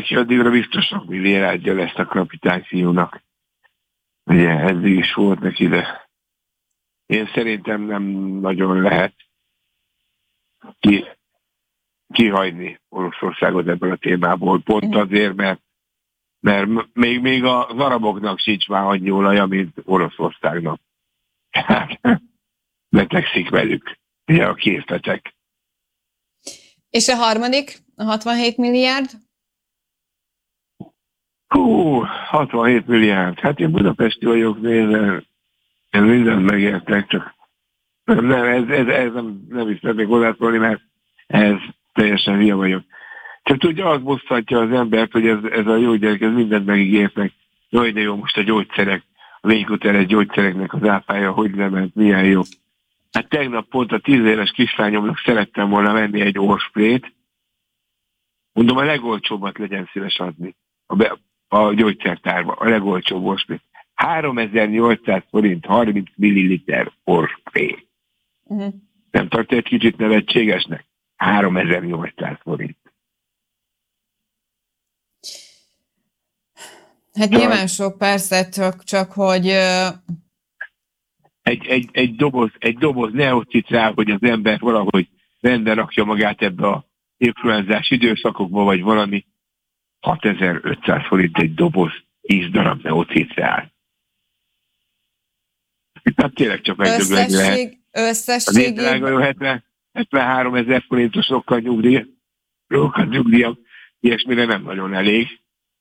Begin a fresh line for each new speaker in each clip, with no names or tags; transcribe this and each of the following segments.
neki addigra biztos sok milliárdja lesz a kapitányfiúnak. Ugye eddig is volt neki, de én szerintem nem nagyon lehet kihagyni Oroszországot ebből a témából. Pont azért, mert még az araboknak sincs már annyi olaja, mint Oroszországnak. Betegszik velük. Ugye a készletek.
És a harmadik? A 67 milliárd?
67 milliárd. Hát én budapesti vagyok, nézve, ez mindent megértek, csak ez nem is szeretnék hozzászólni, mert ez teljesen hülye vagyok. Csak tudja, az bosszantja az embert, hogy ez a jó gyerek, ez mindent megígértek. Jaj, de jó, most a gyógyszerek, a végigköteles gyógyszereknek az áfája, hogy lement, milyen jó. Hát tegnap pont a 10 éves kislányomnak szerettem volna venni egy orsprét. Mondom, a legolcsóbbat legyen szíves adni a gyógyszertárba, a legolcsóbb orsprét. 3800 forint, 30 milliliter orspré. Nem tartja egy kicsit nevetségesnek? 3800 forint.
Hát nyilván sok, persze, csak hogy...
Egy doboz neocicál, hogy az ember valahogy rendben rakja magát ebbe a influenzás időszakokba, vagy valami 6500 forint egy doboz, 10 darab neocicál. Hát tényleg csak megdögleni lehet.
Összességében...
Az én drága 73 000 forintos sokkal nyugdíjam, ilyesmire nem nagyon elég.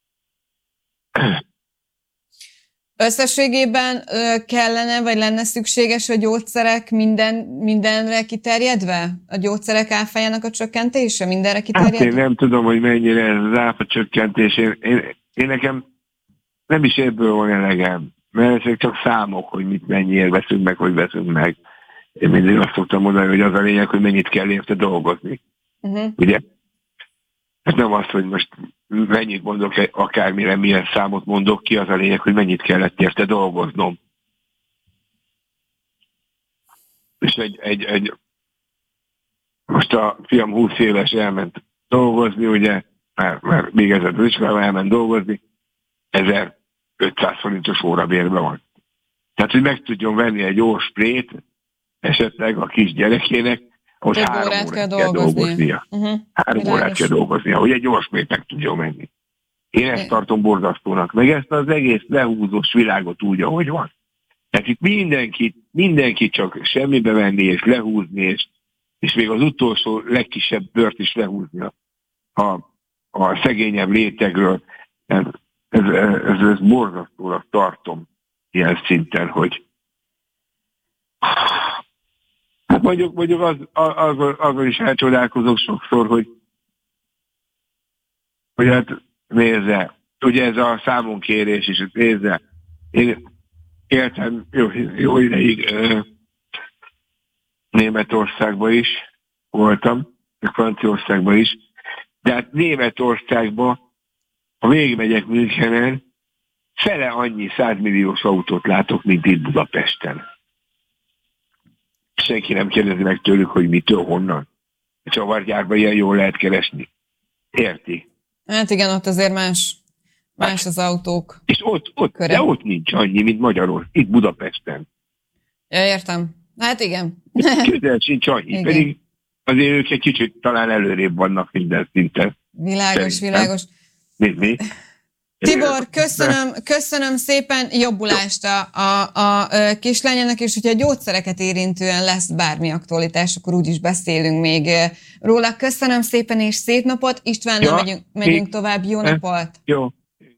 Összességében kellene, vagy lenne szükséges a gyógyszerek mindenre kiterjedve? A gyógyszerek áfájának a csökkentése mindenre kiterjedve?
Hát én nem tudom, hogy mennyire ez az áfa csökkentés. Én nekem nem is ebből van elegem. Mert ezek csak számok, hogy mennyiért veszünk meg, hogy veszünk meg. Én mindig azt szoktam mondani, hogy az a lényeg, hogy mennyit kell érte dolgozni. Ugye? Ez nem az, hogy most mennyit mondok akármire, milyen számot mondok ki, az a lényeg, hogy mennyit kellett érte dolgoznom. És most a fiam 20 éves elment dolgozni, ugye, már végezett az iskolában, elment dolgozni, 1500 forintos órabérben van. Tehát, hogy meg tudjon venni egy jó sprét, esetleg a kis gyerekének, hogy 3 órát kell dolgoznia. 3 órát kell dolgoznia, hogy egy gyors sprét meg tudjon menni. Én ezt tartom borzasztónak, meg ezt az egész lehúzós világot úgy, ahogy van. Tehát itt mindenki csak semmibe venni és lehúzni, és még az utolsó legkisebb bört is lehúzni a szegényebb rétegről. Ez borzasztónak tartom ilyen szinten, hogy hát mondjuk azon is elcsodálkozok sokszor, hogy hát nézze, ugye ez a számonkérés is, nézze, én éltem jó ideig Németországban is voltam, Franciaországban is, de hát Németországban, ha végigmegyek Münchenen, fele annyi 100 milliós autót látok, mint itt Budapesten. Senki nem kérdezi meg tőlük, hogy mitől, honnan. A csavargyárban ilyen jól lehet keresni. Érti?
Hát igen, ott azért más az autók.
És de ott nincs annyi, mint Magyarországon, itt Budapesten.
Ja, értem. Hát igen.
Közel sincs annyi, igen. Pedig azért ők egy kicsit talán előrébb vannak minden szinten.
Világos.
Mi?
Tibor, köszönöm szépen, jobbulást a kislányának, és hogyha a gyógyszereket érintően lesz bármi aktualitás, akkor úgyis beszélünk még róla. Köszönöm szépen, és szép napot. Istvánnal megyünk tovább. Jó napot!
Jó.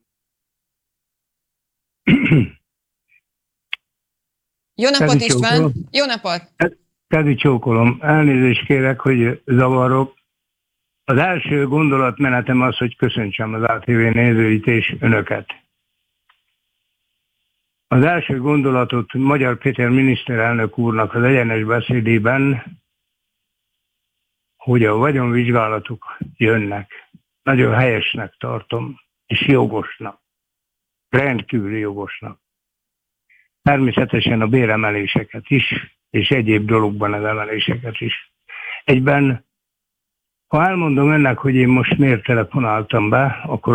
Jó napot, István! Jó napot!
Kezi csókolom. Elnézést kérek, hogy zavarok. Az első gondolatmenetem az, hogy köszöntsem az ATV nézőit és önöket. Az első gondolatot Magyar Péter miniszterelnök úrnak az egyenes beszédében, hogy a vagyonvizsgálatok jönnek. Nagyon helyesnek tartom, és jogosnak. Rendkívül jogosnak. Természetesen a béremeléseket is, és egyéb dologban az emeléseket is. Egyben, ha elmondom önnek, hogy én most miért telefonáltam be, akkor